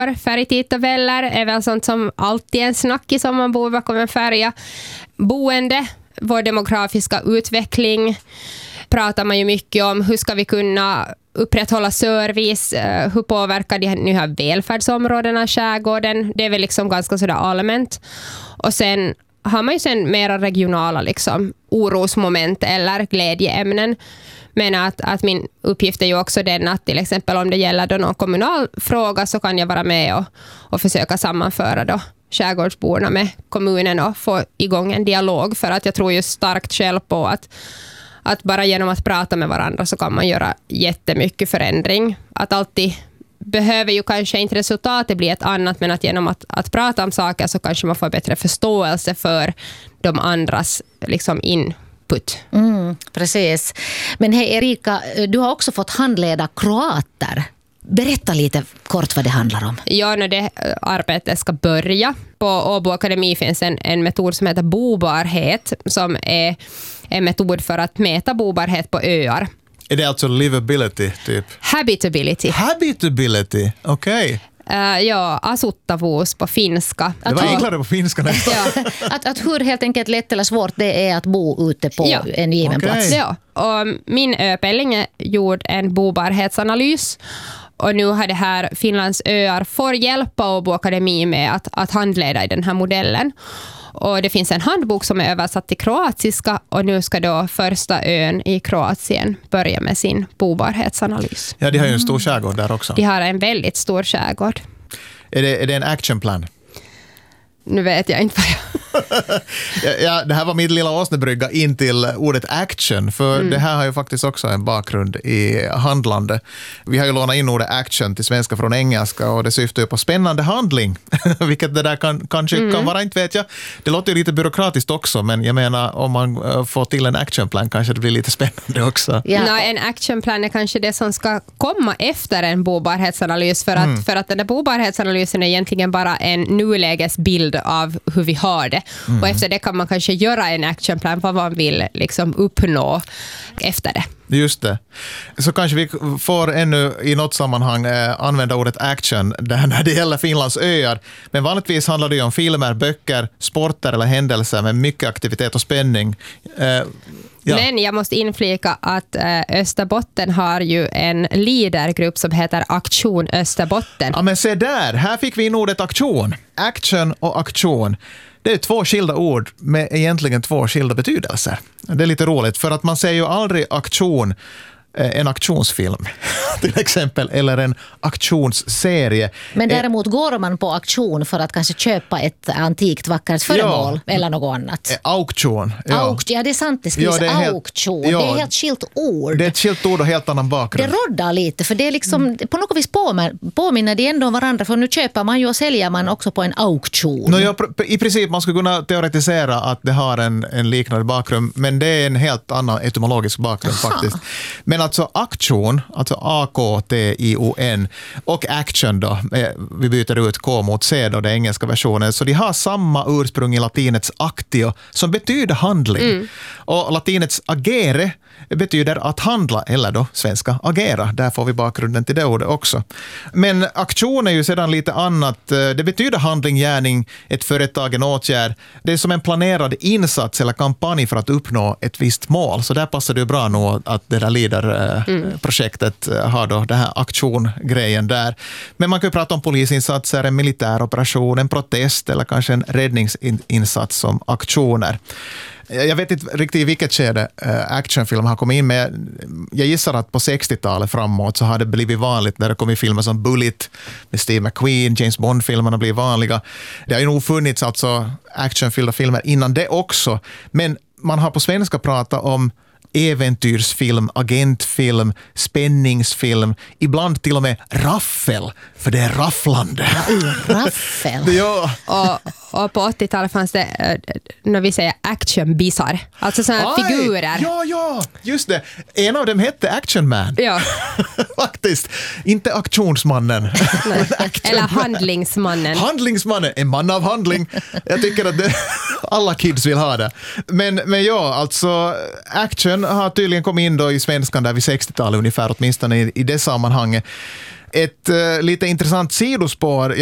Färgtidtabeller är väl sånt som alltid är en snackis om man bor bakom en färja. Boende, vår demografiska utveckling pratar man ju mycket om. Hur ska vi kunna upprätthålla service? Hur påverkar de nya välfärdsområdena skärgården? Det är väl liksom ganska sådär allmänt. Och sen har man ju sen mera regionala liksom, orosmoment eller glädjeämnen. Men att min uppgift är ju också den att till exempel om det gäller då någon kommunal fråga så kan jag vara med och försöka sammanföra då skärgårdsborna med kommunen och få igång en dialog. För att jag tror ju starkt själv på att bara genom att prata med varandra så kan man göra jättemycket förändring. Att alltid behöver ju kanske inte resultatet bli ett annat, men att genom att prata om saker så kanske man får bättre förståelse för de andras liksom input. Precis. Men hej Erika, du har också fått handleda kroater. Berätta lite kort vad det handlar om. Ja, när det arbetet ska börja. På Åbo Akademi finns en metod som heter bobarhet, som är en metod för att mäta bobarhet på öar. Är det alltså livability typ? Habitability. Habitability, okej. Ja, asuttavuus på finska. Det var enklare på finska nästan. Ja. att hur helt enkelt lätt eller svårt det är att bo ute på en given plats. Ja, och min Pellinge gjorde en bobarhetsanalys. Och nu har det här Finlands öar får hjälpa Åbo Akademi med att handleda i den här modellen. Och det finns en handbok som är översatt till kroatiska och nu ska då första ön i Kroatien börja med sin bobarhetsanalys. Ja, de har ju en stor skärgård där också. De har en väldigt stor skärgård. Är det en actionplan? Nu vet jag inte vad jag... Ja, det här var min lilla åsnebrygga in till ordet action, för det här har ju faktiskt också en bakgrund i handlande. Vi har ju lånat in ordet action till svenska från engelska och det syftar ju på spännande handling, vilket det där kanske kan vara, inte vet jag. Det låter ju lite byråkratiskt också, men jag menar om man får till en actionplan kanske det blir lite spännande också. Ja. Nej, en actionplan är kanske det som ska komma efter en bobarhetsanalys, för att den där bobarhetsanalysen är egentligen bara en nulägesbild av hur vi har det. Och efter det kan man kanske göra en actionplan vad man vill liksom uppnå efter det. Just det. Så kanske vi får ännu i något sammanhang använda ordet action när det gäller Finlands öar. Men vanligtvis handlar det ju om filmer, böcker, sporter eller händelser med mycket aktivitet och spänning. Ja. Men jag måste inflika att Österbotten har ju en leadergrupp som heter Aktion Österbotten. Ja, men se där, här fick vi in ordet aktion. Action och aktion. Det är två skilda ord med egentligen två skilda betydelser. Det är lite roligt för att man säger ju aldrig aktion, en aktionsfilm till exempel, eller en aktionsserie. Men däremot går man på aktion för att kanske köpa ett antikt vackert föremål eller något annat. Auktion. Ja, det är sant, det skrivs auktion. Det är helt skilt ord. Det är ett skilt ord och helt annan bakgrund. Det roddar lite, för det är liksom på något vis påminner det ändå om varandra, för nu köper man ju och säljer man också på en auktion. I princip man skulle kunna teoretisera att det har en liknande bakgrund, men det är en helt annan etymologisk bakgrund faktiskt. Men alltså aktion, alltså A-K-T-I-O-N och action då, vi byter ut K mot C då, den engelska versionen, så de har samma ursprung i latinets actio som betyder handling. Och latinets agere betyder att handla, eller då svenska agera. Där får vi bakgrunden till det ordet också. Men aktion är ju sedan lite annat. Det betyder handling, gärning, ett företag, en åtgärd. Det är som en planerad insats eller kampanj för att uppnå ett visst mål. Så där passar det bra nog att det där LEADER-projektet har då den här aktiongrejen där. Men man kan ju prata om polisinsatser, en militäroperation, en protest eller kanske en räddningsinsats som aktioner. Jag vet inte riktigt i vilket skede actionfilm har kommit in, men jag gissar att på 60-talet framåt så har det blivit vanligt när det kommer filmer som Bullet med Steve McQueen, James Bond-filmerna blir vanliga. Det har ju nog funnits alltså actionfyllda filmer innan det också, men man har på svenska pratat om äventyrsfilm, agentfilm, spänningsfilm, ibland till och med raffel, för det är rafflande. Raffel? Ja. Och på 80-talet fanns det, när vi säger actionbisar, alltså sådana figurer. Ja, just det. En av dem hette Action Man. Ja. Faktiskt. Inte aktionsmannen. Eller handlingsmannen. Handlingsmannen, en man av handling. Jag tycker att alla kids vill ha det. Men ja, alltså action har tydligen kommit in då i svenskan där vid 60-talet ungefär, åtminstone i det sammanhanget. Ett lite intressant sidospår.